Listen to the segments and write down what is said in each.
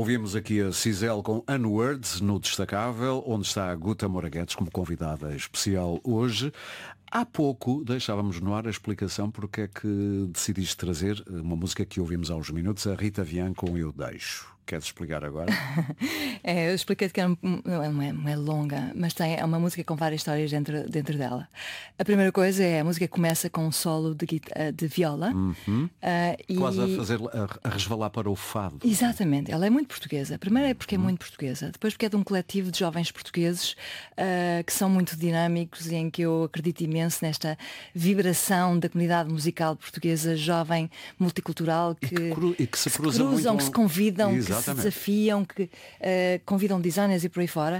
Ouvimos aqui a Cisel com Unwords no Destacável, onde está a Guta Moraguetes como convidada especial hoje. Há pouco deixávamos no ar a explicação porque é que decidiste trazer uma música que ouvimos há uns minutos, a Rita Vian com Eu Deixo. Queres explicar agora? Eu expliquei que não é longa, mas é uma música com várias histórias dentro dela. A primeira coisa é a música começa com um solo de viola. Quase a resvalar para o fado. Exatamente, ela é muito portuguesa. Primeiro é porque é muito portuguesa, depois porque é de um coletivo de jovens portugueses que são muito dinâmicos e em que eu acredito imenso nesta vibração da comunidade musical portuguesa, jovem, multicultural, que se cruzam, que se convidam, Exatamente. que se desafiam, que convidam designers e por aí fora.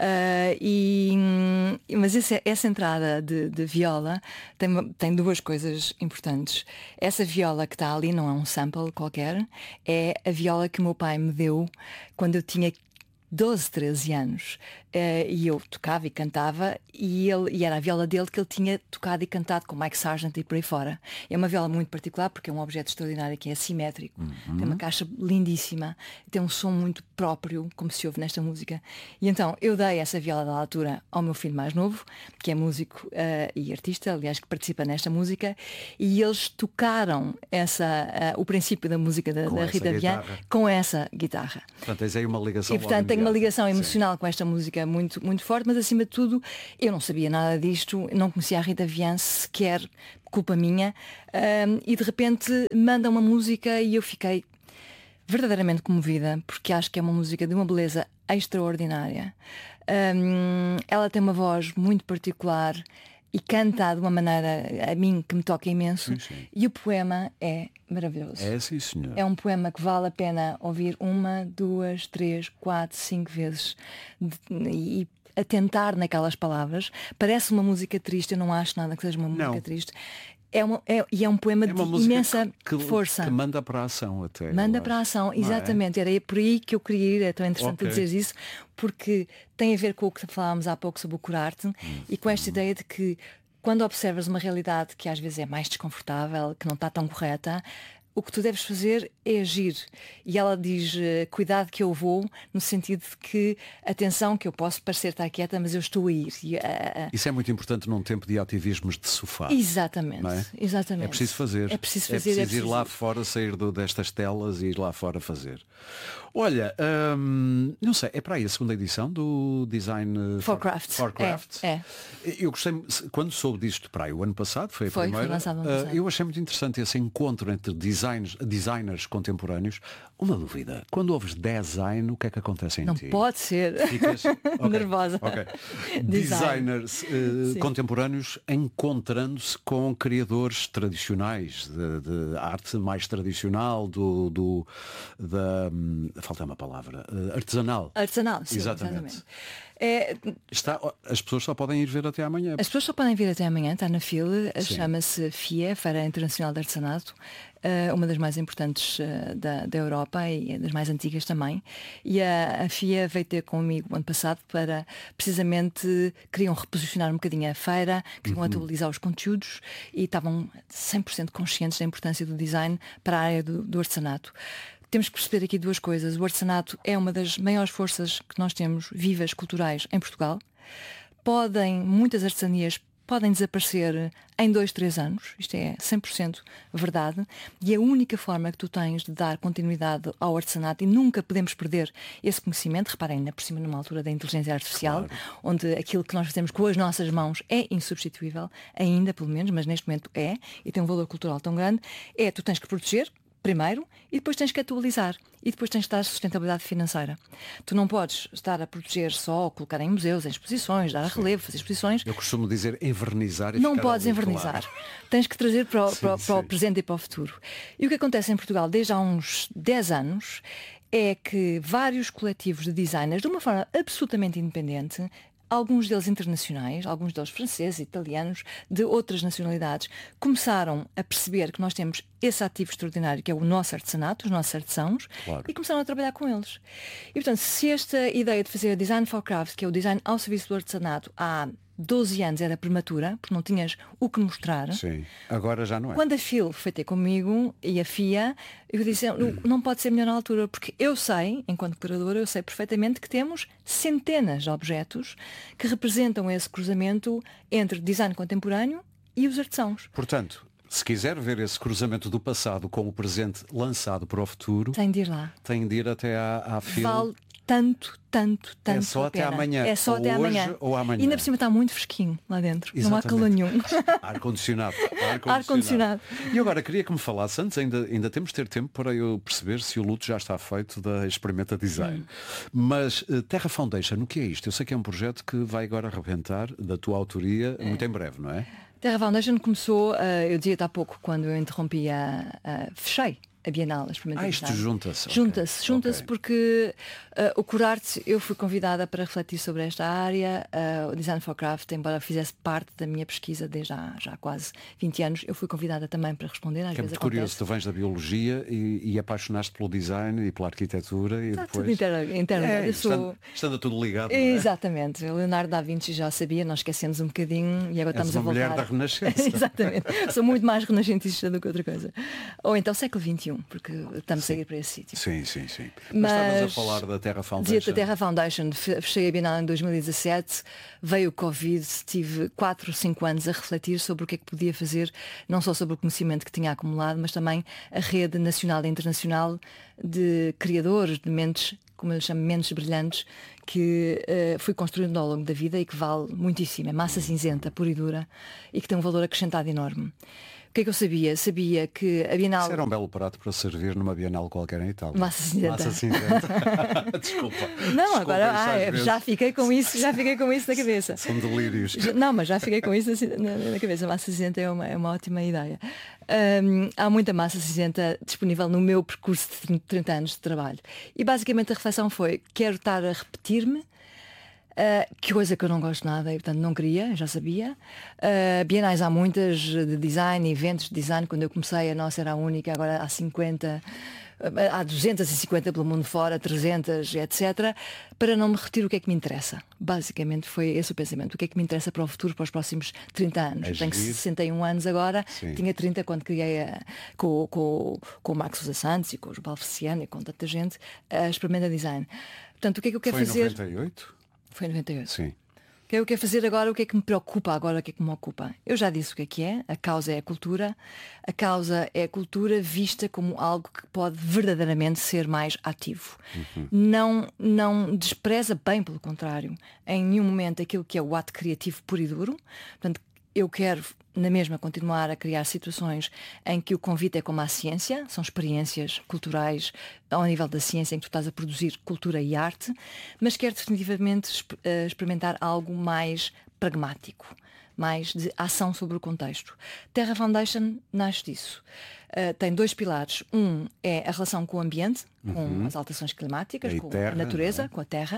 Mas essa entrada de viola tem duas coisas importantes. Essa viola que está ali não é um sample qualquer, é a viola que o meu pai me deu quando eu tinha 12, 13 anos. E eu tocava e cantava e era a viola dele que ele tinha tocado e cantado com Mike Sargent e por aí fora. É uma viola muito particular porque é um objeto extraordinário que é assimétrico. Tem uma caixa lindíssima, tem um som muito próprio, como se ouve nesta música. E então eu dei essa viola da altura ao meu filho mais novo, que é músico e artista, aliás, que participa nesta música, e eles tocaram o princípio da música da Rita Vian com essa guitarra. Portanto, tens aí uma ligação. E portanto tenho uma ligação emocional com esta música muito, muito forte, mas acima de tudo eu não sabia nada disto, não conhecia a Rita Vian sequer, culpa minha, e de repente manda uma música e eu fiquei verdadeiramente comovida, porque acho que é uma música de uma beleza extraordinária. Ela tem uma voz muito particular e canta de uma maneira a mim que me toca imenso. Sim. E o poema é maravilhoso. É, sim, senhor. É um poema que vale a pena ouvir 1, 2, 3, 4, 5 vezes e atentar naquelas palavras. Parece uma música triste, eu não acho nada que seja uma música triste. E é um poema de imensa força. Que manda para a ação até. Manda para a ação, exatamente. Era por aí que eu queria ir. É tão interessante dizer isso, porque tem a ver com o que falávamos há pouco sobre o curarte e com esta ideia de que quando observas uma realidade que às vezes é mais desconfortável, que não está tão correta, o que tu deves fazer é agir. E ela diz, cuidado que eu vou, no sentido de que, atenção, que eu posso parecer estar quieta, mas eu estou a ir. Isso é muito importante num tempo de ativismos de sofá. Exatamente, não é? Exatamente. É preciso fazer. É preciso ir lá fora, sair destas telas e ir lá fora fazer. Olha, não sei, é para aí a segunda edição do Design for Craft. É. Eu gostei, quando soube disto para aí o ano passado, foi a primeira, foi lançado ano passado. Eu achei muito interessante esse encontro entre designers contemporâneos. Uma dúvida, quando ouves design, o que é que acontece em ti? Não pode ser. Ficas nervosa. Designers contemporâneos encontrando-se com criadores tradicionais de arte mais tradicional falta uma palavra, artesanal, sim, exatamente. As pessoas só podem ir ver até amanhã. As pessoas só podem vir até amanhã, está na FIL, chama-se FIE, Feira Internacional de Artesanato, uma das mais importantes da Europa e das mais antigas também. E a FIA veio ter comigo ano passado para, precisamente, queriam reposicionar um bocadinho a feira, queriam atualizar os conteúdos e estavam 100% conscientes da importância do design para a área do artesanato. Temos que perceber aqui duas coisas. O artesanato é uma das maiores forças que nós temos vivas, culturais, em Portugal. Muitas artesanias podem desaparecer em 2, 3 anos. Isto é 100% verdade. E a única forma que tu tens de dar continuidade ao artesanato, e nunca podemos perder esse conhecimento, reparem, ainda por cima numa altura da inteligência artificial, onde aquilo que nós fazemos com as nossas mãos é insubstituível, ainda pelo menos, mas neste momento e tem um valor cultural tão grande, tu tens que proteger, primeiro, e depois tens que atualizar e depois tens que dar sustentabilidade financeira. Tu não podes estar a proteger só, colocar em museus, em exposições, dar a relevo, fazer exposições. Eu costumo dizer envernizar e não podes envernizar. Claro. Tens que trazer para o presente e para o futuro. E o que acontece em Portugal desde há uns 10 anos é que vários coletivos de designers, de uma forma absolutamente independente, alguns deles internacionais, alguns deles franceses, italianos, de outras nacionalidades, começaram a perceber que nós temos esse ativo extraordinário que é o nosso artesanato, os nossos artesãos, e começaram a trabalhar com eles. E portanto, se esta ideia de fazer Design for Craft, que é o design ao serviço do artesanato, há 12 anos era prematura, porque não tinhas o que mostrar. Sim, agora já não é. Quando a Phil foi ter comigo e a FIA, eu disse, não pode ser melhor na altura, porque eu sei, enquanto curadora, eu sei perfeitamente que temos centenas de objetos que representam esse cruzamento entre design contemporâneo e os artesãos. Portanto, se quiser ver esse cruzamento do passado com o presente lançado para o futuro, Tem de ir lá. tem de ir até à Phil. Vale tanto É só a até pena. amanhã. É só ou até hoje, amanhã. ou amanhã. E ainda por cima está muito fresquinho lá dentro. Exatamente. Não há calor nenhum. Ar-condicionado. Ar-condicionado. E agora queria que me falasse, antes ainda temos de ter tempo para eu perceber se o luto já está feito da Experimenta Design. Mas Terra Foundation, o que é isto? Eu sei que é um projeto que vai agora arrebentar da tua autoria muito em breve, não é? Terra Foundation começou, eu dizia-te há pouco, quando eu interrompi fechei a Bienal, a Experimenta isto Design. junta-se. Junta-se Ok. porque o Curarte, eu fui convidada para refletir sobre esta área. O Design for Craft, embora fizesse parte da minha pesquisa desde já quase 20 anos, eu fui convidada também para responder. Às É vezes muito curioso, tu vens da biologia e apaixonaste pelo design e pela arquitetura e Está depois... tudo interno. Eu sou... estando tudo ligado, não é? Exatamente. O Leonardo da Vinci já sabia, nós esquecemos um bocadinho e agora És estamos a uma voltar. mulher da Renascença. Exatamente. Sou muito mais renascentista do que outra coisa. Ou então século XXI, porque estamos a ir para esse sítio. Sim. Mas estavas a falar da Terra Foundation. Dizia-te a Terra Foundation, fechei a Bienal em 2017, veio o Covid, tive 4 ou 5 anos a refletir sobre o que é que podia fazer, não só sobre o conhecimento que tinha acumulado, mas também a rede nacional e internacional de criadores, de mentes, como eu chamo, mentes brilhantes, que fui construindo ao longo da vida e que vale muitíssimo. É massa cinzenta, pura e dura, e que tem um valor acrescentado enorme. O que é que eu sabia? Sabia que a Bienal... Isso era um belo prato para servir numa Bienal qualquer em Itália. Massa cinzenta. Massa cinzenta. Desculpa. Não, agora Desculpa, já fiquei com isso na cabeça. São delírios. Não, mas já fiquei com isso na cabeça. Massa cinzenta é uma ótima ideia. Há muita massa cinzenta disponível no meu percurso de 30 anos de trabalho. E basicamente a reflexão foi, quero estar a repetir-me, que coisa que eu não gosto nada e portanto não queria, já sabia. Bienais há muitas de design, eventos de design. Quando eu comecei a nossa era a única, agora há 50, há 250 pelo mundo fora, 300, etc. Para não me retirar o que é que me interessa. Basicamente foi esse o pensamento. O que é que me interessa para o futuro, para os próximos 30 anos. Eu tenho 61 anos agora. Sim. Tinha 30 quando criei com o Max Sousa Santos e com o João Feliciano e com tanta gente a Experimenta Design. Portanto, o que é que eu quero fazer? Foi em 98? Foi em 98. Sim. O que eu quero fazer agora, o que é que me preocupa agora, o que é que me ocupa? Eu já disse o que é, a causa é a cultura. A causa é a cultura vista como algo que pode verdadeiramente ser mais ativo. Não despreza, bem pelo contrário, em nenhum momento aquilo que é o ato criativo puro e duro. Portanto, eu quero, na mesma, continuar a criar situações em que o convite é como a ciência, são experiências culturais ao nível da ciência em que tu estás a produzir cultura e arte, mas quero definitivamente experimentar algo mais pragmático, mais de ação sobre o contexto. Terra Foundation nasce disso. Tem 2 pilares. Um é a relação com o ambiente, com as alterações climáticas, com a natureza, com a terra.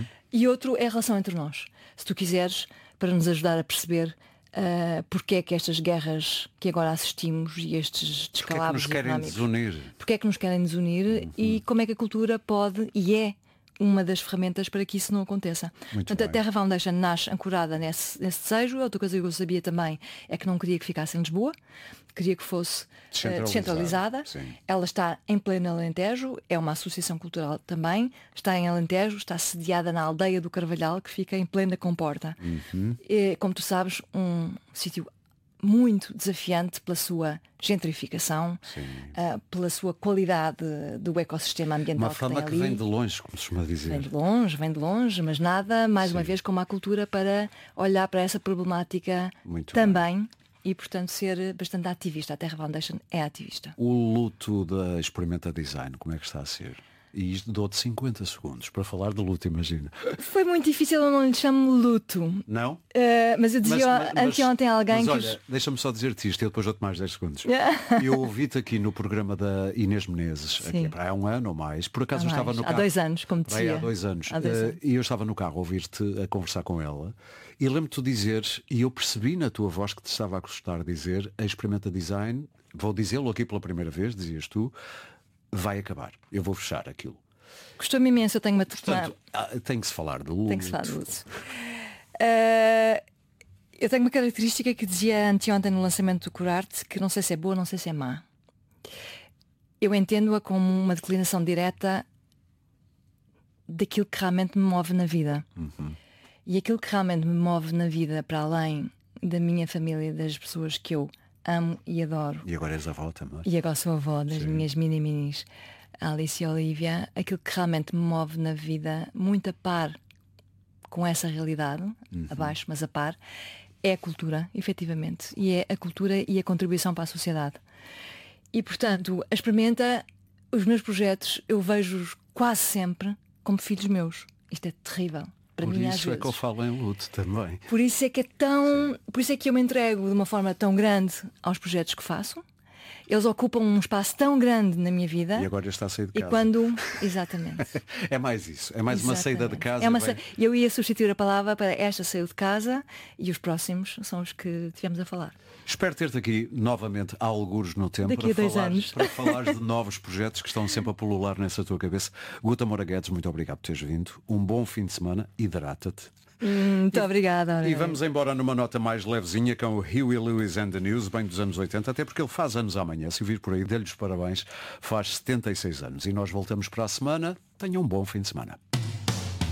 E outro é a relação entre nós. Se tu quiseres, para nos ajudar a perceber porque é que estas guerras que agora assistimos e estes descalabros económicos, porque é que nos querem desunir e como é que a cultura pode e é uma das ferramentas para que isso não aconteça. Portanto, a Terra Foundation nasce ancorada nesse desejo. Outra coisa que eu sabia também é que não queria que ficasse em Lisboa, queria que fosse descentralizada. Ela está em pleno Alentejo, é uma associação cultural também, está em Alentejo, está sediada na aldeia do Carvalhal, que fica em plena Comporta. É, como tu sabes, um sítio muito desafiante pela sua gentrificação, pela sua qualidade do ecossistema ambiental. Uma fama que vem de longe, como se costuma dizer. Vem de longe, mas nada, mais uma vez, como a cultura para olhar para essa problemática muito também. Bem. E, portanto, ser bastante ativista. A Terra Foundation é ativista. O luto da Experimenta Design, como é que está a ser? E isto dou-te 50 segundos para falar de luto, imagina. Foi muito difícil, eu não lhe chamo luto. Não? Mas eu dizia anteontem a alguém mas que... olha, deixa-me só dizer-te isto e depois dou-te mais 10 segundos. Eu ouvi-te aqui no programa da Inês Menezes, aqui, há 1 ano ou mais. Por acaso eu estava no carro. Há 2 anos, como dizia. Há 2 anos. E eu estava no carro a ouvir-te a conversar com ela. E lembro-te tu dizeres, e eu percebi na tua voz que te estava a gostar de dizer, a Experimenta Design, vou dizê-lo aqui pela primeira vez, dizias tu, vai acabar. Eu vou fechar aquilo. Gostou-me imenso, eu tenho uma... Portanto, tem que se falar de luto. Tem que se falar de luto. Eu tenho uma característica que dizia anteontem no lançamento do Curarte, que não sei se é boa, não sei se é má. Eu entendo-a como uma declinação direta daquilo que realmente me move na vida. E aquilo que realmente me move na vida, para além da minha família, das pessoas que eu amo e adoro. E agora és avó também. E agora sou avó das minhas mini-minis, Alice e Olivia. Aquilo que realmente me move na vida, muito a par com essa realidade, abaixo, mas a par, é a cultura, efetivamente. E é a cultura e a contribuição para a sociedade. E, portanto, a Experimenta, os meus projetos, eu vejo-os quase sempre como filhos meus. Isto é terrível. Para Por mim, às isso é vezes. que eu falo em luto também. Por isso é que é tão. Por isso é que eu me entrego de uma forma tão grande aos projetos que faço. Eles ocupam um espaço tão grande na minha vida. E agora está a sair de E casa. quando. Exatamente. É mais isso. É mais uma saída de casa. É uma bem. Eu ia substituir a palavra para esta saiu de casa e os próximos são os que tivemos a falar. Espero ter-te aqui novamente há algures no tempo Daqui a 2 anos. para falares de novos projetos que estão sempre a pulular nessa tua cabeça. Guta Moura Guedes, muito obrigado por teres vindo. Um bom fim de semana. Hidrata-te. Muito obrigada. E Aurélia. vamos embora numa nota mais levezinha com o Huey Lewis and the News, bem dos anos 80, até porque ele faz anos amanhã. Se vir por aí, dê-lhe os parabéns. Faz 76 anos. E nós voltamos para a semana. Tenha um bom fim de semana.